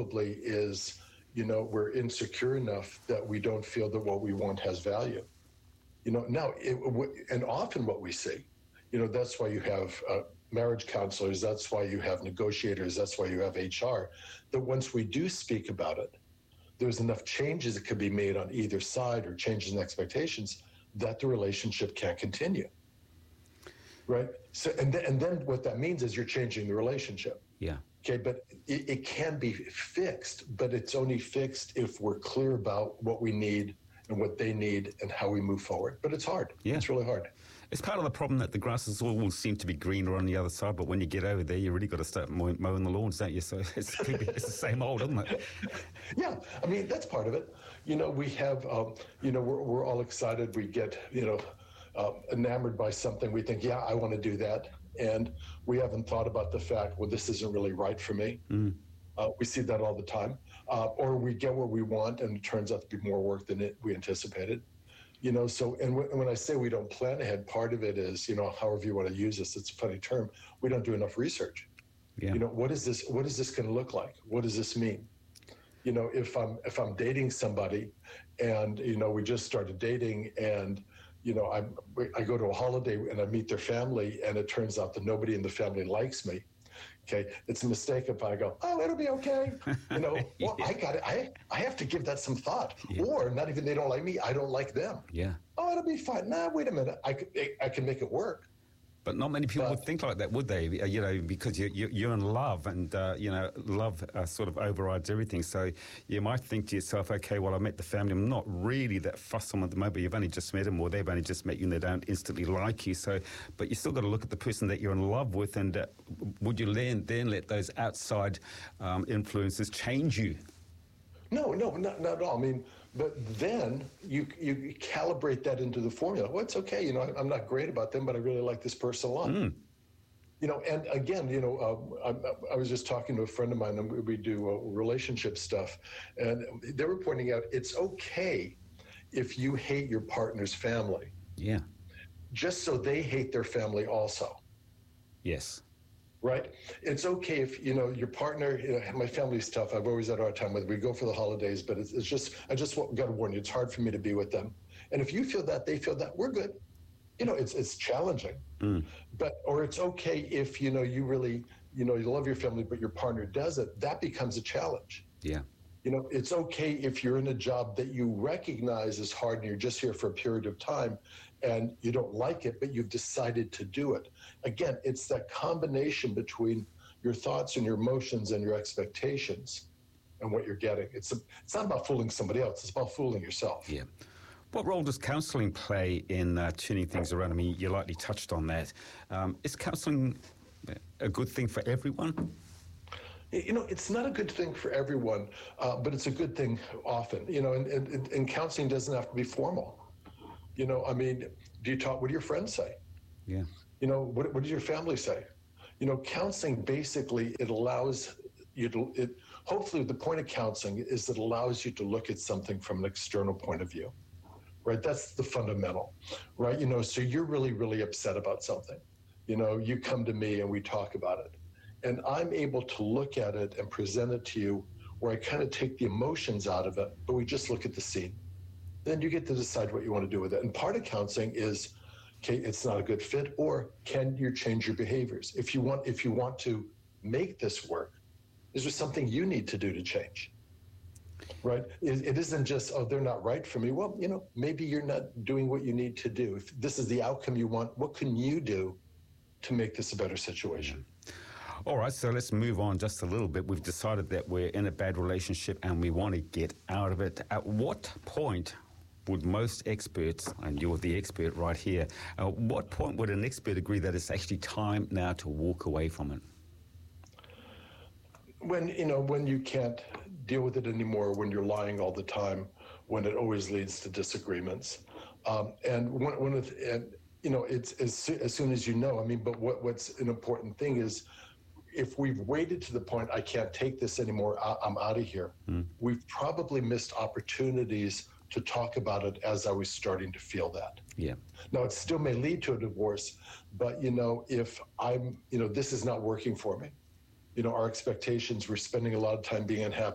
probably is, we're insecure enough that we don't feel that what we want has value. Now, and often what we see, that's why you have marriage counselors, that's why you have negotiators, that's why you have HR, that once we do speak about it, there's enough changes that could be made on either side or changes in expectations that the relationship can't continue. Right? So, and then what that means is you're changing the relationship. Yeah. Okay, but it can be fixed, but it's only fixed if we're clear about what we need and what they need and how we move forward. But it's hard. Yeah. It's really hard. It's part of the problem that the grasses all seem to be greener on the other side, but when you get over there, you really got to start mowing the lawns, don't you? So it's the same old, isn't it? Yeah, I mean, that's part of it. We have, we're all excited. We get, enamored by something. We think, yeah, I want to do that. And we haven't thought about the fact, well, this isn't really right for me. We see that all the time. Or we get what we want and it turns out to be more work than we anticipated. So, and when I say we don't plan ahead, part of it is, however you want to use this, it's a funny term, we don't do enough research. Yeah. What is this going to look like? What does this mean? If I'm dating somebody and, we just started dating and, I go to a holiday and I meet their family and it turns out that nobody in the family likes me. Okay, it's a mistake if I go, oh, it'll be okay. Well, I got it. I have to give that some thought. Yeah. Or not even they don't like me, I don't like them. Yeah. Oh, it'll be fine. Nah, wait a minute. I can make it work. But not many people would think like that, would they? Because you're in love, and love sort of overrides everything. So you might think to yourself, okay, well, I met the family. I'm not really that fussed on them at the moment. But you've only just met them, or they've only just met you, and they don't instantly like you. So, but you still got to look at the person that you're in love with, and would you then let those outside influences change you? No, not at all. I mean, but then you calibrate that into the formula. Well, it's okay. I'm not great about them, but I really like this person a lot. And again, I was just talking to a friend of mine, and we do relationship stuff, and they were pointing out it's okay if you hate your partner's family. Yeah. Just so they hate their family also. Yes. Right? It's okay if, your partner, my family's tough. I've always had a hard time with it. We go for the holidays, but it's just, I just got to warn you, it's hard for me to be with them. And if you feel that, they feel that, we're good. It's challenging. Or it's okay if, you really, you love your family, but your partner doesn't. That becomes a challenge. Yeah. It's okay if you're in a job that you recognize is hard and you're just here for a period of time and you don't like it, but you've decided to do it. Again, it's that combination between your thoughts and your emotions and your expectations and what you're getting. It's not about fooling somebody else. It's about fooling yourself. Yeah. What role does counselling play in turning things around? I mean, you lightly touched on that. Is counselling a good thing for everyone? It's not a good thing for everyone, but it's a good thing often, and counseling doesn't have to be formal. I mean, do you talk, what do your friends say? Yeah. What does your family say? Counseling basically, it allows you to, hopefully the point of counseling is it allows you to look at something from an external point of view, right? That's the fundamental, right? So you're really, really upset about something. You come to me and we talk about it. And I'm able to look at it and present it to you where I kind of take the emotions out of it, but we just look at the scene. Then you get to decide what you want to do with it. And part of counseling is, okay, it's not a good fit, or can you change your behaviors? If you want to make this work, is there something you need to do to change? Right? It isn't just, oh, they're not right for me. Well, maybe you're not doing what you need to do. If this is the outcome you want, what can you do to make this a better situation? All right, so let's move on just a little bit. We've decided that we're in a bad relationship and we want to get out of it. At what point would most experts, and you're the expert right here, at what point would an expert agree that it's actually time now to walk away from it? When you can't deal with it anymore, when you're lying all the time, when it always leads to disagreements. It's as soon as but what's an important thing is, if we've waited to the point, I can't take this anymore, I'm out of here, we've probably missed opportunities to talk about it as I was starting to feel that. Yeah. Now, it still may lead to a divorce, but, if I'm, this is not working for me, our expectations, we're spending a lot of time being unhappy.